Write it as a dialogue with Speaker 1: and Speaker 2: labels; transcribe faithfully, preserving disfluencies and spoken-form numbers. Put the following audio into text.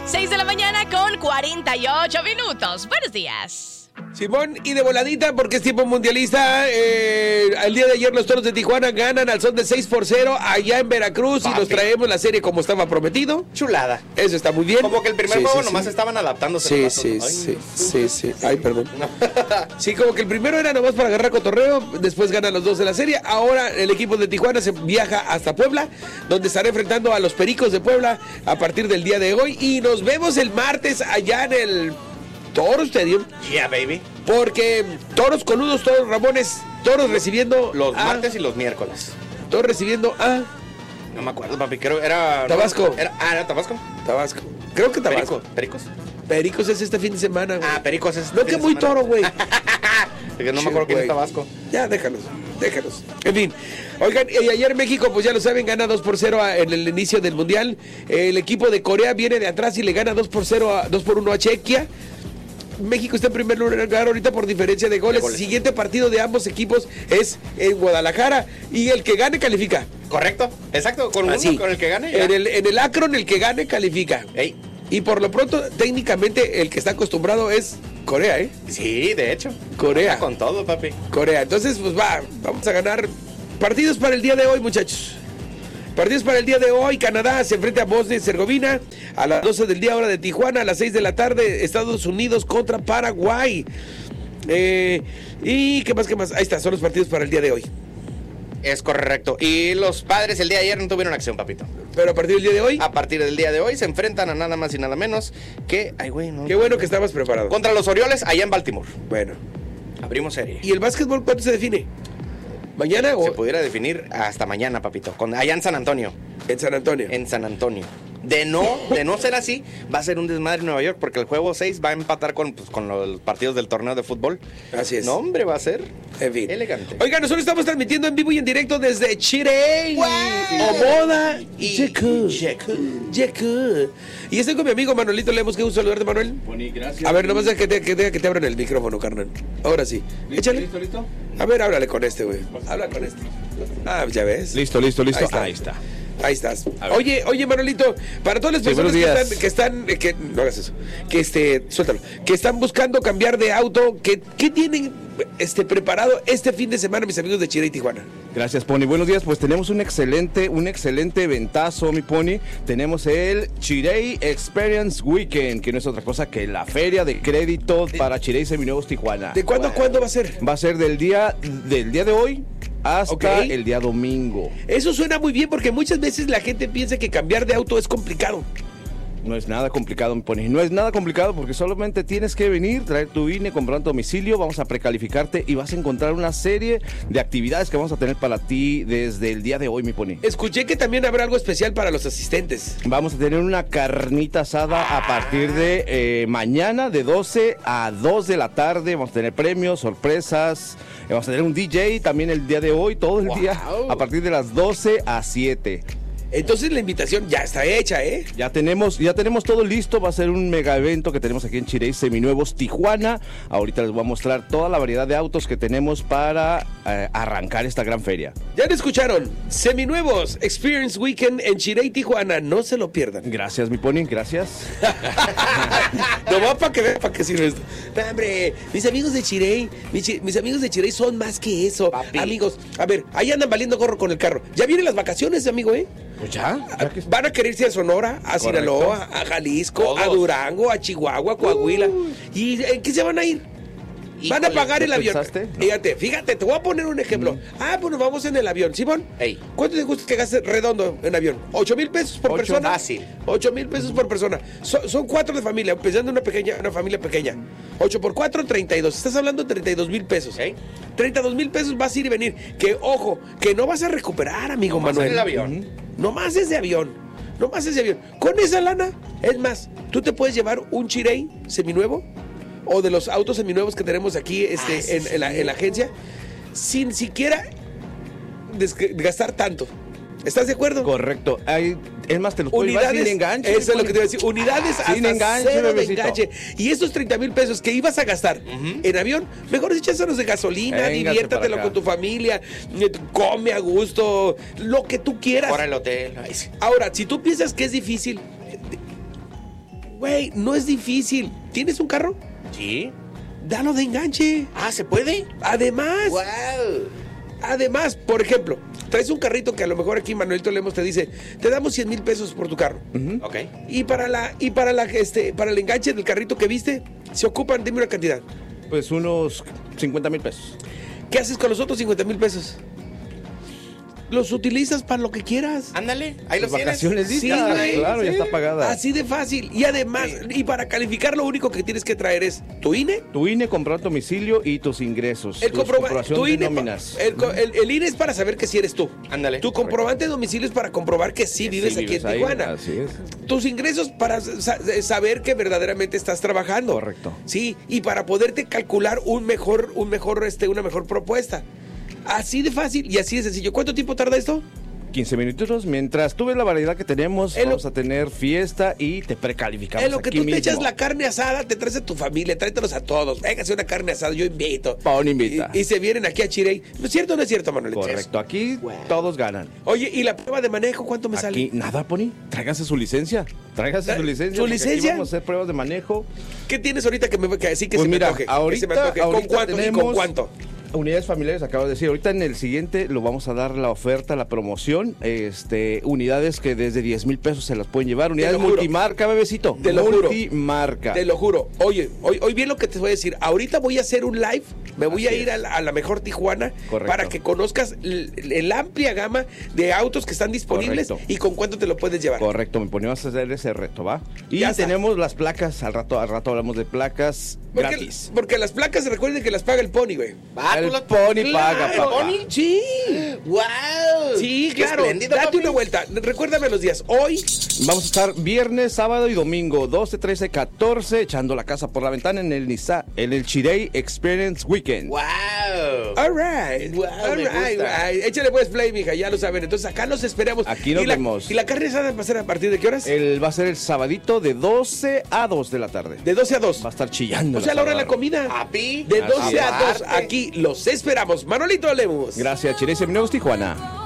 Speaker 1: seis de la mañana con cuarenta y ocho minutos. Buenos días.
Speaker 2: Simón, y de voladita, porque es tiempo mundialista. Eh, el día de ayer los Toros de Tijuana ganan al son de seis por cero allá en Veracruz. Papi. Y nos traemos la serie como estaba prometido.
Speaker 3: Chulada.
Speaker 2: Eso está muy bien.
Speaker 3: Como que el primer
Speaker 2: sí,
Speaker 3: juego
Speaker 2: sí,
Speaker 3: nomás
Speaker 2: sí.
Speaker 3: estaban adaptándose.
Speaker 2: Sí,
Speaker 3: nomás,
Speaker 2: sí,
Speaker 3: Ay,
Speaker 2: sí, sí, sí. Ay, perdón. Sí, como que el primero era nomás para agarrar cotorreo. Después ganan los dos de la serie. Ahora el equipo de Tijuana se viaja hasta Puebla, donde estará enfrentando a los Pericos de Puebla a partir del día de hoy. Y nos vemos el martes allá en el Toro Stadium.
Speaker 3: Yeah, baby.
Speaker 2: Porque Toros Coludos, Toros Ramones, Toros recibiendo
Speaker 3: Los
Speaker 2: a,
Speaker 3: martes y los miércoles.
Speaker 2: Toros recibiendo a
Speaker 3: No me acuerdo, papi, creo era...
Speaker 2: Tabasco.
Speaker 3: No, era, ah, ¿era Tabasco?
Speaker 2: Tabasco. Creo que Tabasco.
Speaker 3: ¿Pericos?
Speaker 2: Pericos es este fin de semana, güey.
Speaker 3: Ah, Pericos es este
Speaker 2: No,
Speaker 3: fin
Speaker 2: que
Speaker 3: de
Speaker 2: muy
Speaker 3: semana.
Speaker 2: toro, güey.
Speaker 3: Que no me acuerdo quién es Tabasco.
Speaker 2: Ya, déjalos, déjalos. En fin, oigan, y ayer México, pues ya lo saben, gana dos por cero a, en el inicio del Mundial. El equipo de Corea viene de atrás y le gana dos por cero, a, dos por uno a Chequia. México está en primer lugar ahorita por diferencia de goles.
Speaker 3: de goles.
Speaker 2: Siguiente partido de ambos equipos es en Guadalajara y el que gane califica.
Speaker 3: Correcto, exacto, con uno,
Speaker 2: Así,
Speaker 3: con el que gane. Ya.
Speaker 2: En el, en el Akron el que gane califica.
Speaker 3: Ey.
Speaker 2: Y por lo pronto, técnicamente, el que está acostumbrado es Corea, ¿eh?
Speaker 3: Sí, de hecho.
Speaker 2: Corea.
Speaker 3: Anda con todo, papi.
Speaker 2: Corea. Entonces, pues va, vamos a ganar partidos para el día de hoy, muchachos. Partidos para el día de hoy. Canadá se enfrenta a Bosnia y Herzegovina a las doce del día, hora de Tijuana. A las seis de la tarde, Estados Unidos contra Paraguay. Eh, y qué más, qué más. Ahí está, son los partidos para el día de hoy.
Speaker 3: Es correcto. Y los Padres el día de ayer no tuvieron acción, papito.
Speaker 2: Pero a partir del día de hoy,
Speaker 3: A partir del día de hoy se enfrentan a nada más y nada menos que... Ay, güey, no.
Speaker 2: qué bueno que estabas preparado.
Speaker 3: Contra los Orioles allá en Baltimore.
Speaker 2: Bueno.
Speaker 3: Abrimos serie.
Speaker 2: ¿Y el básquetbol cuándo se define? ¿Mañana
Speaker 3: Se
Speaker 2: o
Speaker 3: pudiera definir hasta mañana, papito. Con, allá en San Antonio.
Speaker 2: en San Antonio?
Speaker 3: En San Antonio. De no, de no ser así, va a ser un desmadre en Nueva York, porque el juego seis va a empatar con, pues, con los partidos del torneo de fútbol.
Speaker 2: Así es.
Speaker 3: No, hombre, va a ser
Speaker 2: En fin.
Speaker 3: elegante.
Speaker 2: Oigan, nosotros estamos transmitiendo en vivo y en directo desde Chile,
Speaker 3: ¡Wow!
Speaker 2: Omoda
Speaker 3: Y
Speaker 2: y Yeku.
Speaker 3: Yeku.
Speaker 2: Yeku. Y estoy con mi amigo Manuelito Lemos. Qué gusto saludarte, Manuel.
Speaker 4: Boni, gracias.
Speaker 2: A ver, nomás deja que te, que te, que te abran el micrófono, carnal. Ahora sí.
Speaker 4: ¿Listo,
Speaker 2: Échale.
Speaker 4: listo, listo?
Speaker 2: A ver, háblale con este, güey. Habla con este. Ah, ya ves.
Speaker 4: Listo, listo, listo.
Speaker 2: Ahí está.
Speaker 4: Ahí está.
Speaker 2: Ahí estás.
Speaker 4: A ver.
Speaker 2: Oye, oye, Manuelito, para todas las
Speaker 4: Sí,
Speaker 2: personas
Speaker 4: buenos
Speaker 2: que
Speaker 4: días.
Speaker 2: están, que están, eh, que no hagas eso, que este, suéltalo, que están buscando cambiar de auto, que, ¿qué tienen este preparado este fin de semana, mis amigos de Chile y Tijuana?
Speaker 4: Gracias, Pony. Buenos días. Pues tenemos un excelente, un excelente eventazo, mi Pony. Tenemos el Chirey Experience Weekend, que no es otra cosa que la feria de crédito para Chirey Seminuevos Tijuana.
Speaker 2: ¿De cuándo a cuándo va a ser?
Speaker 4: Va a ser del día, del día de hoy hasta
Speaker 2: Ok.
Speaker 4: el día domingo.
Speaker 2: Eso suena muy bien porque muchas veces la gente piensa que cambiar de auto es complicado.
Speaker 4: No es nada complicado, mi Pony. No es nada complicado porque solamente tienes que venir, traer tu I N E, comprar tu domicilio, vamos a precalificarte y vas a encontrar una serie de actividades que vamos a tener para ti desde el día de hoy, mi Pony.
Speaker 2: Escuché que también habrá algo especial para los asistentes.
Speaker 4: Vamos a tener una carnita asada a partir de eh, mañana de doce a dos de la tarde. Vamos a tener premios, sorpresas. eh, Vamos a tener un D J también el día de hoy, todo el
Speaker 2: Wow.
Speaker 4: día, a partir de las doce a siete.
Speaker 2: Entonces la invitación ya está hecha, ¿eh?
Speaker 4: Ya tenemos, ya tenemos todo listo, va a ser un mega evento que tenemos aquí en Chirey Seminuevos Tijuana. Ahorita les voy a mostrar toda la variedad de autos que tenemos para eh, arrancar esta gran feria.
Speaker 2: Ya lo escucharon, Seminuevos Experience Weekend en Chirey, Tijuana, no se lo pierdan.
Speaker 4: Gracias, mi Pony, gracias.
Speaker 2: No va para que vean para qué sirve esto. Pero, hombre, mis amigos de Chirey, mis, chi- mis amigos de Chirey son más que eso.
Speaker 3: Papi.
Speaker 2: Amigos, a ver, ahí andan valiendo gorro con el carro. Ya vienen las vacaciones, amigo, ¿eh?
Speaker 4: Pues ya, ya que-
Speaker 2: Van a querer irse a Sonora, a
Speaker 4: Correcto.
Speaker 2: Sinaloa, a Jalisco,
Speaker 3: Todos.
Speaker 2: a Durango, a Chihuahua, a Coahuila. ¿Y en qué se van a ir? Van a
Speaker 3: Híjole,
Speaker 2: pagar el
Speaker 4: ¿lo
Speaker 2: avión.
Speaker 4: pensaste? No.
Speaker 2: Fíjate, fíjate, te voy a poner un ejemplo. Ah, pues nos vamos en el avión. Simón,
Speaker 3: Ey.
Speaker 2: ¿cuánto te gusta que gastes redondo en avión? ¿Ocho mil pesos por
Speaker 4: Ocho.
Speaker 2: persona?
Speaker 3: Fácil.
Speaker 2: Ocho mil pesos por persona. So- son cuatro de familia, empezando una pequeña, una familia pequeña. Ocho por cuatro, treinta y dos. Estás hablando de treinta y dos mil pesos.
Speaker 3: Ey.
Speaker 2: Treinta y dos mil pesos vas a ir y venir. Que ojo, que no vas a recuperar, amigo
Speaker 3: Nomás
Speaker 2: Manuel.
Speaker 3: en el avión.
Speaker 2: No más es de avión. No más es de avión. Con esa lana, es más, tú te puedes llevar un Chirey seminuevo o de los autos seminuevos que tenemos aquí este,
Speaker 3: Ah, sí,
Speaker 2: en, en la,
Speaker 3: sí.
Speaker 2: en la agencia sin siquiera des- gastar tanto. ¿Estás de acuerdo?
Speaker 4: Correcto. Hay, es más, te los puedo llevar
Speaker 2: Unidades,
Speaker 4: sin enganche.
Speaker 2: eso es lo
Speaker 4: Pony.
Speaker 2: que te iba a decir. Unidades
Speaker 4: Sin
Speaker 2: hasta
Speaker 4: enganche,
Speaker 2: cero de
Speaker 4: bebecito.
Speaker 2: enganche. Y estos treinta mil pesos que ibas a gastar en avión, mejor échaselos de gasolina,
Speaker 4: Véngase
Speaker 2: diviértatelo
Speaker 4: para acá.
Speaker 2: con tu familia, eh, come a gusto, lo que tú quieras.
Speaker 3: Ahora el hotel. Ay, sí.
Speaker 2: Ahora, si tú piensas que es difícil, Güey, no es difícil. ¿Tienes un carro?
Speaker 3: Sí.
Speaker 2: Dalo de enganche.
Speaker 3: Ah, ¿se puede?
Speaker 2: Además,
Speaker 3: ¡Wow!
Speaker 2: además, por ejemplo, traes un carrito que a lo mejor aquí Manuelito Lemos te dice, te damos cien mil pesos por tu carro.
Speaker 3: Ok.
Speaker 2: Y para la, y para la, este, para el enganche del carrito que viste, se ocupan, dime una cantidad.
Speaker 4: Pues unos cincuenta mil pesos.
Speaker 2: ¿Qué haces con los otros cincuenta mil pesos? Los utilizas para lo que quieras.
Speaker 3: Ándale, ahí los tienes.
Speaker 4: Vacaciones
Speaker 2: Sí,
Speaker 4: listas,
Speaker 2: güey,
Speaker 4: claro, ya
Speaker 2: sí.
Speaker 4: está pagada.
Speaker 2: Así de fácil. Y además, y para calificar lo único que tienes que traer es tu I N E.
Speaker 4: Tu I N E, comprar domicilio y tus ingresos.
Speaker 2: El
Speaker 4: tus
Speaker 2: comprobante,
Speaker 4: comprobación
Speaker 2: tu
Speaker 4: de
Speaker 2: I N E, pa-
Speaker 4: nóminas.
Speaker 2: el, co- el- el I N E es para saber que sí eres tú.
Speaker 3: Ándale.
Speaker 2: Tu comprobante de domicilio es para comprobar que sí
Speaker 4: Que
Speaker 2: vives
Speaker 4: sí
Speaker 2: aquí
Speaker 4: vives
Speaker 2: en
Speaker 4: ahí,
Speaker 2: Tijuana.
Speaker 4: así es.
Speaker 2: Tus ingresos para sa- saber que verdaderamente estás trabajando.
Speaker 4: Correcto.
Speaker 2: Sí, y para poderte calcular un mejor, un mejor, este, una mejor propuesta. Así de fácil y así de sencillo. ¿Cuánto tiempo tarda esto?
Speaker 4: quince minutos. Mientras tú ves la variedad que tenemos,
Speaker 2: En lo-
Speaker 4: vamos a tener fiesta y te precalificamos
Speaker 2: En lo que
Speaker 4: aquí
Speaker 2: tú te
Speaker 4: mismo.
Speaker 2: echas la carne asada, te traes a tu familia, tráetelos a todos. Véngase una carne asada, yo invito.
Speaker 4: Paón invita.
Speaker 2: Y, y se vienen aquí a Chirey. ¿No es cierto o no es cierto, Manuel?
Speaker 4: Correcto, aquí
Speaker 2: Wow.
Speaker 4: todos ganan.
Speaker 2: Oye, ¿y la prueba de manejo cuánto me
Speaker 4: Aquí
Speaker 2: sale?
Speaker 4: nada, Pony. Tráigase su licencia. Tráigase
Speaker 2: Tra-
Speaker 4: su licencia.
Speaker 2: ¿su
Speaker 4: porque aquí
Speaker 2: licencia?
Speaker 4: Vamos a hacer pruebas de manejo.
Speaker 2: ¿Qué tienes ahorita que me que así que
Speaker 4: Pues
Speaker 2: se
Speaker 4: mira,
Speaker 2: me antoje? Que
Speaker 4: ahorita,
Speaker 2: se me antoje. ¿Con
Speaker 4: ahorita
Speaker 2: cuánto y
Speaker 4: tenemos
Speaker 2: con cuánto?
Speaker 4: Unidades familiares, acabo de decir. Ahorita en el siguiente lo vamos a dar la oferta, la promoción. Este, unidades que desde diez mil pesos se las pueden llevar. Unidades
Speaker 2: lo juro.
Speaker 4: multimarca, bebecito.
Speaker 2: Te lo juro.
Speaker 4: Multimarca.
Speaker 2: Te lo juro. Oye, hoy, hoy bien lo que te voy a decir. Ahorita voy a hacer un live. Me voy
Speaker 4: Así
Speaker 2: a ir
Speaker 4: es.
Speaker 2: a la, a la mejor Tijuana
Speaker 4: Correcto.
Speaker 2: para que conozcas la amplia gama de autos que están disponibles
Speaker 4: Correcto.
Speaker 2: y con cuánto te lo puedes llevar.
Speaker 4: Correcto, me ponemos a hacer ese reto, ¿va? Y
Speaker 2: Ya está.
Speaker 4: tenemos las placas, al rato, al rato hablamos de placas
Speaker 2: Porque,
Speaker 4: gratis.
Speaker 2: porque las placas, recuerden que las paga el Pony, güey.
Speaker 3: Ah,
Speaker 4: El
Speaker 3: tú lo-
Speaker 4: Pony paga,
Speaker 2: Claro,
Speaker 4: papá.
Speaker 2: Pony, sí.
Speaker 3: ¡Wow!
Speaker 2: Sí,
Speaker 3: Qué
Speaker 2: claro.
Speaker 3: espléndido,
Speaker 2: Date
Speaker 3: papi.
Speaker 2: una vuelta. Recuérdame los días. Hoy,
Speaker 4: Vamos a estar viernes, sábado y domingo, doce, trece, catorce, echando la casa por la ventana en el Nisa, en el Chirey Experience Weekend.
Speaker 3: ¡Wow!
Speaker 2: all right.
Speaker 3: Wow,
Speaker 2: all
Speaker 3: me
Speaker 2: right,
Speaker 3: gusta.
Speaker 2: right. Échale pues play, mija, ya lo saben. Entonces acá nos esperamos.
Speaker 4: Aquí nos
Speaker 2: ¿Y la,
Speaker 4: vemos.
Speaker 2: ¿Y la carne asada va a ser a partir de qué horas?
Speaker 4: El, va a ser el sabadito de doce a dos de la tarde.
Speaker 2: De doce a dos.
Speaker 4: Va a estar chillando.
Speaker 2: O sea, la hora de la
Speaker 4: asadora.
Speaker 2: comida.
Speaker 3: Papi.
Speaker 2: De
Speaker 4: Así
Speaker 2: doce a dos.
Speaker 3: Aparte.
Speaker 2: Aquí los esperamos. Manolito Lemus.
Speaker 4: Gracias, Chirey Seminuevos, Tijuana.